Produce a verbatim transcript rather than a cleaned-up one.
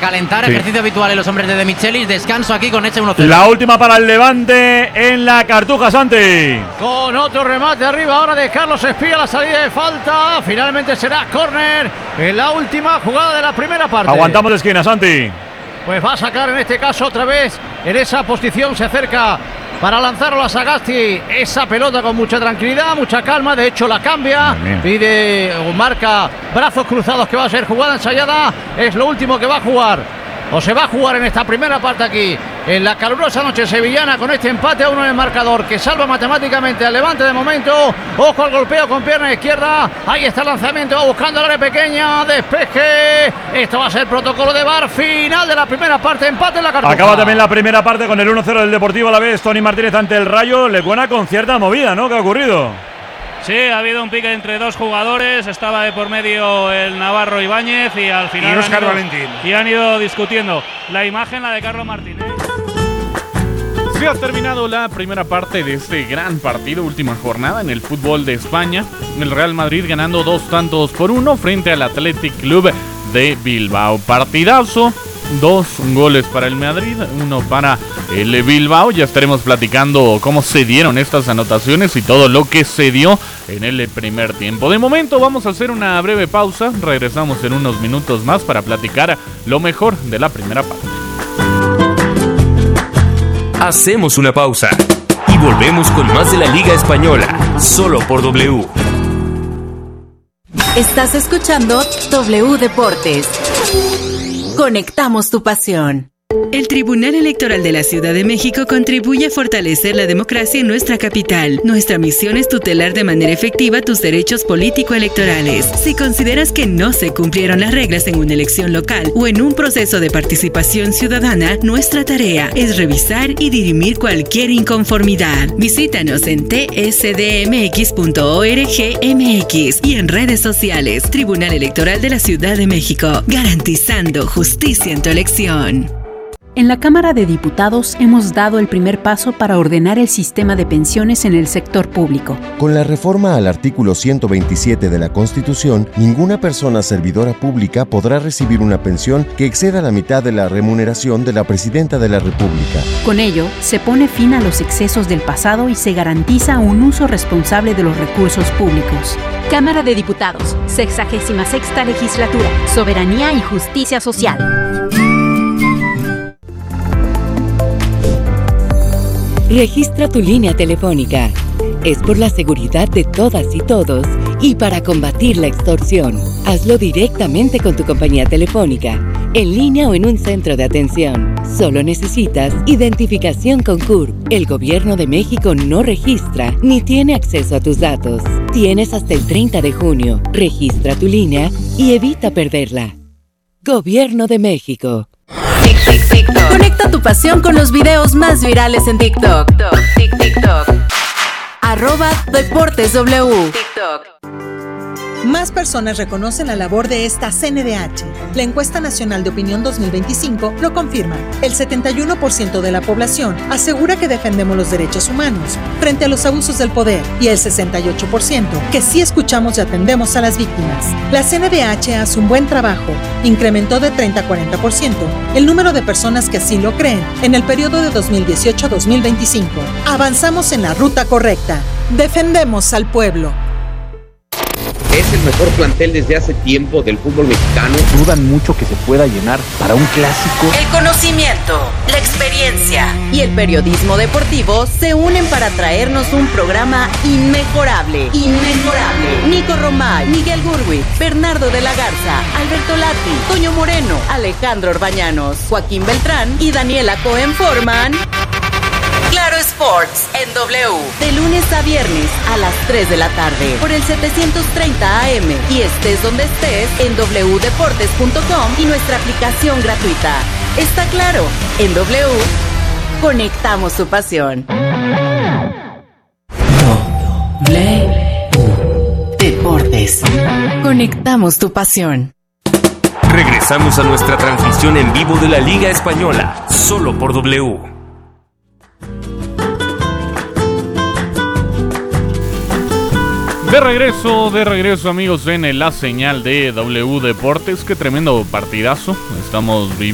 calentar, sí. ejercicio habitual en los hombres de De Michelis, descanso aquí con Eche uno cero. La última para el Levante en la Cartuja, Santi. Con otro remate arriba ahora de Carlos Espía, la salida de falta, finalmente será córner en la última jugada de la primera parte. Aguantamos de esquina, Santi. Pues va a sacar en este caso otra vez en esa posición, se acerca para lanzarlo a Sagasti, esa pelota con mucha tranquilidad, mucha calma, de hecho la cambia, pide o marca brazos cruzados que va a ser jugada ensayada, es lo último que va a jugar, o se va a jugar en esta primera parte aquí, en la calurosa noche sevillana, con este empate a uno en el marcador, que salva matemáticamente al Levante de momento. Ojo al golpeo con pierna izquierda, ahí está el lanzamiento, va buscando el área pequeña, despeje, esto va a ser protocolo de V A R, final de la primera parte, empate en la Cartuja. Acaba también la primera parte con el uno cero del Deportivo a la vez. Tony Martínez ante el Rayo, le cuena con cierta movida, ¿no? ¿Qué ha ocurrido? Sí, ha habido un pique entre dos jugadores, estaba de por medio el Navarro Ibáñez y al final y Óscar han ido, Valentín. Y han ido discutiendo. La imagen, la de Carlos Martínez. Se ha terminado la primera parte de este gran partido, última jornada en el fútbol de España. El Real Madrid ganando dos tantos por uno frente al Athletic Club de Bilbao. Partidazo. Dos goles para el Madrid, uno para el Bilbao. Ya estaremos platicando cómo se dieron estas anotaciones y todo lo que se dio en el primer tiempo. De momento vamos a hacer una breve pausa. Regresamos en unos minutos más para platicar lo mejor de la primera parte. Hacemos una pausa y volvemos con más de la Liga Española, solo por W. Estás escuchando W Deportes. Conectamos tu pasión. El Tribunal Electoral de la Ciudad de México contribuye a fortalecer la democracia en nuestra capital. Nuestra misión es tutelar de manera efectiva tus derechos político-electorales. Si consideras que no se cumplieron las reglas en una elección local o en un proceso de participación ciudadana, nuestra tarea es revisar y dirimir cualquier inconformidad. Visítanos en t s d m x punto org m x y en redes sociales. Tribunal Electoral de la Ciudad de México, garantizando justicia en tu elección. En la Cámara de Diputados hemos dado el primer paso para ordenar el sistema de pensiones en el sector público. Con la reforma al artículo ciento veintisiete de la Constitución, ninguna persona servidora pública podrá recibir una pensión que exceda la mitad de la remuneración de la Presidenta de la República. Con ello, se pone fin a los excesos del pasado y se garantiza un uso responsable de los recursos públicos. Cámara de Diputados, sexagésima sexta legislatura, soberanía y justicia social. Registra tu línea telefónica. Es por la seguridad de todas y todos y para combatir la extorsión. Hazlo directamente con tu compañía telefónica, en línea o en un centro de atención. Solo necesitas identificación con C U R P. El Gobierno de México no registra ni tiene acceso a tus datos. Tienes hasta el treinta de junio. Registra tu línea y evita perderla. Gobierno de México. Conecta tu pasión con los videos más virales en TikTok. TikTok, TikTok. Arroba Deportes W. TikTok. Más personas reconocen la labor de esta C N D H. La encuesta nacional de opinión dos mil veinticinco lo confirma. El setenta y uno por ciento de la población asegura que defendemos los derechos humanos frente a los abusos del poder y el sesenta y ocho por ciento que sí escuchamos y atendemos a las víctimas. La C N D H hace un buen trabajo. Incrementó de treinta a cuarenta por ciento el número de personas que así lo creen en el periodo de dos mil dieciocho a dos mil veinticinco. Avanzamos en la ruta correcta. Defendemos al pueblo. Es el mejor plantel desde hace tiempo del fútbol mexicano. Dudan mucho que se pueda llenar para un clásico. El conocimiento, la experiencia y el periodismo deportivo se unen para traernos un programa inmejorable. Inmejorable. Nico Romay, Miguel Gurwitz, Bernardo de la Garza, Alberto Lati, Toño Moreno, Alejandro Orbañanos, Joaquín Beltrán y Daniela Cohen forman Claro Sports en W, de lunes a viernes a las tres de la tarde por el setecientos treinta A M y estés donde estés en w deportes punto com y nuestra aplicación gratuita. Está claro, en W conectamos tu pasión. W Deportes. Conectamos tu pasión. Regresamos a nuestra transmisión en vivo de la Liga Española, solo por W. De regreso, de regreso amigos en la señal de W Deportes. Qué tremendo partidazo estamos viviendo.